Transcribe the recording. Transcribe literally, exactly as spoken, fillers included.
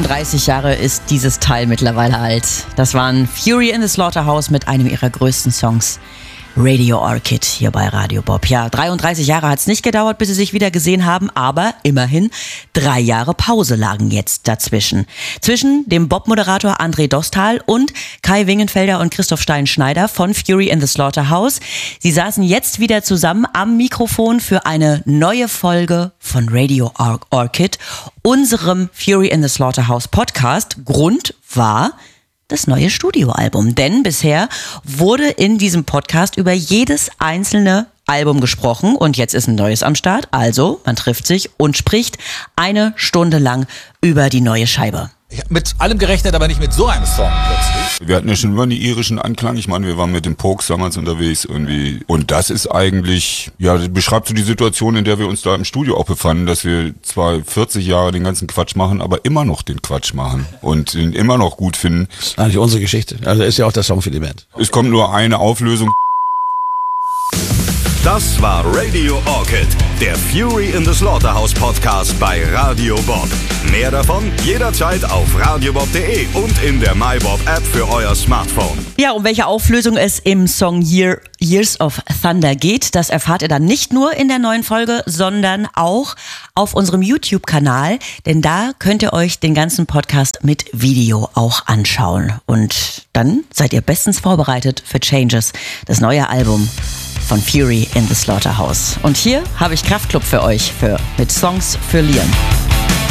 dreiunddreißig Jahre ist dieses Teil mittlerweile alt. Das waren Fury in the Slaughterhouse mit einem ihrer größten Songs. Radio Orchid hier bei Radio Bob. Ja, dreiunddreißig Jahre hat es nicht gedauert, bis sie sich wieder gesehen haben, aber immerhin drei Jahre Pause lagen jetzt dazwischen. Zwischen dem Bob-Moderator André Dostal und Kai Wingenfelder und Christoph Stein-Schneider von Fury in the Slaughterhouse. Sie saßen jetzt wieder zusammen am Mikrofon für eine neue Folge von Radio Or- Orchid, unserem Fury in the Slaughterhouse Podcast. Grund war das neue Studioalbum. Denn bisher wurde in diesem Podcast über jedes einzelne Album gesprochen und jetzt ist ein neues am Start. Also, man trifft sich und spricht eine Stunde lang über die neue Scheibe. Ich habe mit allem gerechnet, aber nicht mit so einem Song plötzlich. Wir hatten ja schon immer einen irischen Anklang. Ich meine, wir waren mit den Pokes damals unterwegs irgendwie. Und das ist eigentlich, ja, das beschreibt so die Situation, in der wir uns da im Studio auch befanden, dass wir zwar vierzig Jahre den ganzen Quatsch machen, aber immer noch den Quatsch machen und ihn immer noch gut finden. Das ist eigentlich unsere Geschichte. Also ist ja auch der Song für die Band. Es kommt nur eine Auflösung. Das war Radio Orchid, der Fury in the Slaughterhouse Podcast bei Radio Bob. Mehr davon jederzeit auf radiobob punkt de und in der MyBob App für euer Smartphone. Ja, um welche Auflösung es im Song Year, Years of Thunder geht, das erfahrt ihr dann nicht nur in der neuen Folge, sondern auch auf unserem YouTube-Kanal, denn da könnt ihr euch den ganzen Podcast mit Video auch anschauen. Und dann seid ihr bestens vorbereitet für Changes, das neue Album von Fury in the Slaughterhouse. Und hier habe ich Kraftklub für euch für, mit Songs für Liam.